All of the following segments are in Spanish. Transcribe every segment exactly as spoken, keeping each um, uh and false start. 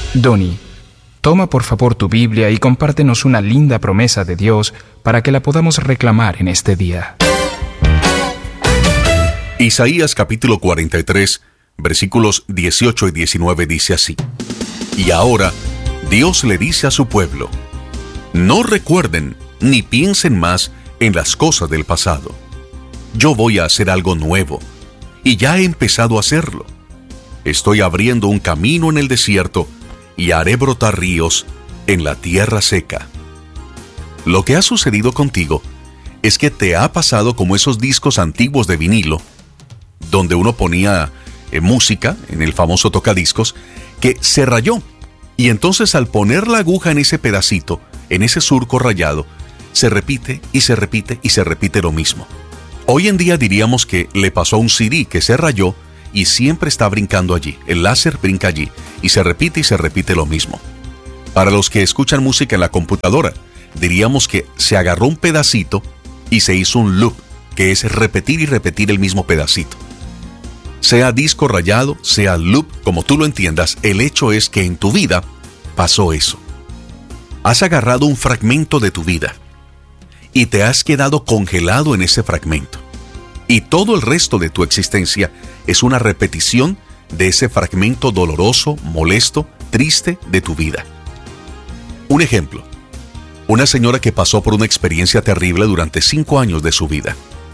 Donnie, toma por favor tu Biblia y compártenos una linda promesa de Dios para que la podamos reclamar en este día. Isaías capítulo cuarenta y tres, versículos dieciocho y diecinueve dice así: Y ahora Dios le dice a su pueblo: no recuerden ni piensen más en las cosas del pasado. Yo voy a hacer algo nuevo, y ya he empezado a hacerlo. Estoy abriendo un camino en el desierto y haré brotar ríos en la tierra seca. Lo que ha sucedido contigo es que te ha pasado como esos discos antiguos de vinilo, donde uno ponía eh, música en el famoso tocadiscos, que se rayó. Y entonces al poner la aguja en ese pedacito, en ese surco rayado, se repite y se repite y se repite lo mismo. Hoy en día diríamos que le pasó a un C D que se rayó y siempre está brincando allí. El láser brinca allí y se repite y se repite lo mismo. Para los que escuchan música en la computadora, diríamos que se agarró un pedacito y se hizo un loop, que es repetir y repetir el mismo pedacito. Sea disco rayado, sea loop, como tú lo entiendas, el hecho es que en tu vida pasó eso. Has agarrado un fragmento de tu vida y te has quedado congelado en ese fragmento. Y todo el resto de tu existencia es una repetición de ese fragmento doloroso, molesto, triste de tu vida. Un ejemplo: una señora que pasó por una experiencia terrible durante cinco años de su vida.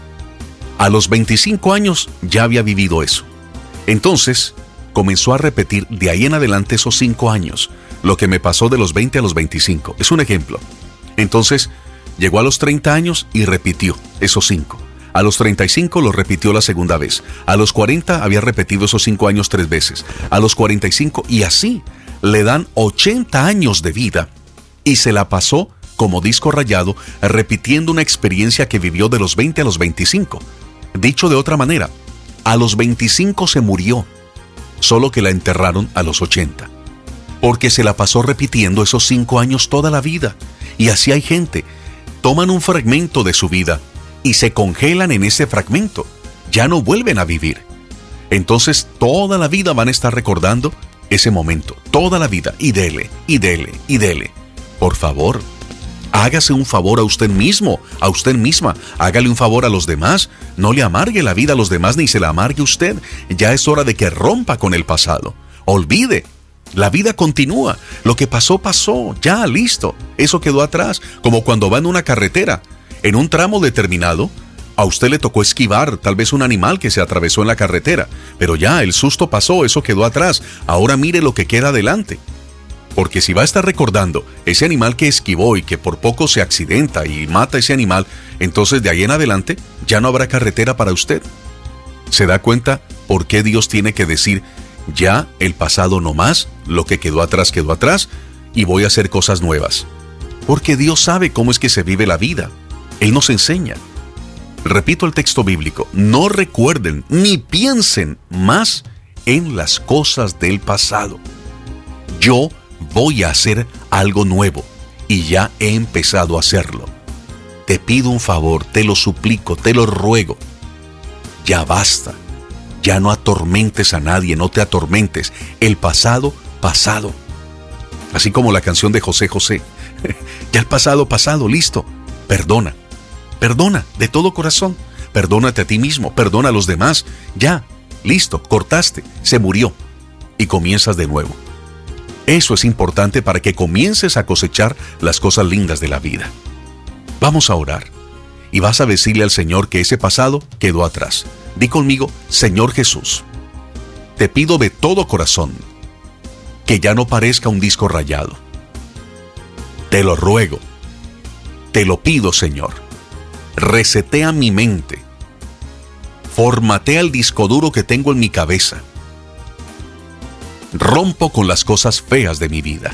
A los veinticinco años ya había vivido eso. Entonces comenzó a repetir de ahí en adelante esos cinco años, lo que me pasó de los veinte a los veinticinco. Es un ejemplo. Entonces llegó a los treinta años y repitió esos cinco. A los treinta y cinco lo repitió la segunda vez. A los cuarenta había repetido esos cinco años tres veces. A los cuarenta y cinco, y así le dan ochenta años de vida y se la pasó como disco rayado repitiendo una experiencia que vivió de los veinte a los veinticinco. Dicho de otra manera, a los veinticinco se murió, solo que la enterraron a los ochenta, porque se la pasó repitiendo esos cinco años toda la vida. Y así hay gente, toman un fragmento de su vida y se congelan en ese fragmento, ya no vuelven a vivir. Entonces toda la vida van a estar recordando ese momento, toda la vida, y dele, y dele, y dele. Por favor, hágase un favor a usted mismo, a usted misma, hágale un favor a los demás, no le amargue la vida a los demás ni se la amargue usted. Ya es hora de que rompa con el pasado, olvide. La vida continúa, lo que pasó, pasó, ya, listo, eso quedó atrás, como cuando va en una carretera. En un tramo determinado, a usted le tocó esquivar tal vez un animal que se atravesó en la carretera, pero ya, el susto pasó, eso quedó atrás, ahora mire lo que queda adelante. Porque si va a estar recordando ese animal que esquivó y que por poco se accidenta y mata a ese animal, entonces de ahí en adelante ya no habrá carretera para usted. ¿Se da cuenta por qué Dios tiene que decir: ya el pasado no más, lo que quedó atrás quedó atrás y voy a hacer cosas nuevas? Porque Dios sabe cómo es que se vive la vida. Él nos enseña. Repito el texto bíblico: no recuerden ni piensen más en las cosas del pasado. Yo voy a hacer algo nuevo y ya he empezado a hacerlo. Te pido un favor, te lo suplico, te lo ruego. Ya basta. Ya no atormentes a nadie, no te atormentes. El pasado, pasado. Así como la canción de José José. Ya el pasado, pasado, listo. Perdona. Perdona de todo corazón. Perdónate a ti mismo, perdona a los demás. Ya, listo, cortaste, se murió. Y comienzas de nuevo. Eso es importante para que comiences a cosechar las cosas lindas de la vida. Vamos a orar. Y vas a decirle al Señor que ese pasado quedó atrás. Di conmigo: Señor Jesús, te pido de todo corazón que ya no parezca un disco rayado. Te lo ruego, te lo pido, Señor. Resetea mi mente. Formatea el disco duro que tengo en mi cabeza. Rompo con las cosas feas de mi vida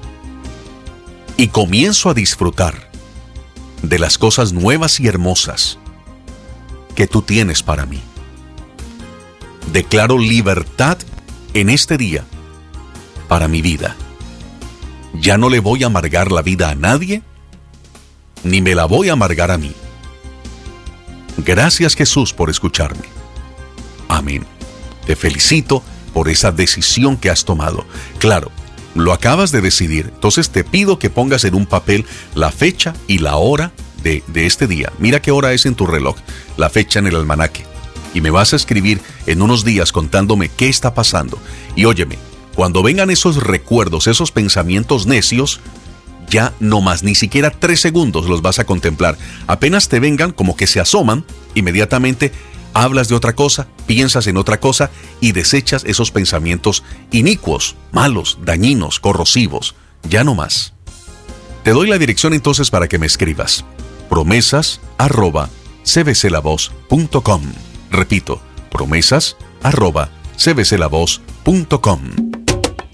y comienzo a disfrutar de las cosas nuevas y hermosas que tú tienes para mí. Declaro libertad en este día para mi vida. Ya no le voy a amargar la vida a nadie, ni me la voy a amargar a mí. Gracias, Jesús, por escucharme. Amén. Te felicito por esa decisión que has tomado. Claro, Lo acabas de decidir. Entonces te pido que pongas en un papel la fecha y la hora de, de este día. Mira qué hora es en tu reloj, la fecha en el almanaque. Y me vas a escribir en unos días contándome qué está pasando. Y óyeme, cuando vengan esos recuerdos, esos pensamientos necios, ya no más, ni siquiera tres segundos los vas a contemplar. Apenas te vengan, como que se asoman, inmediatamente hablas de otra cosa, piensas en otra cosa y desechas esos pensamientos inicuos, malos, dañinos, corrosivos. Ya no más. Te doy la dirección entonces para que me escribas. promesas arroba c b c la voz punto com. Repito, promesas arroba c b c la voz punto com.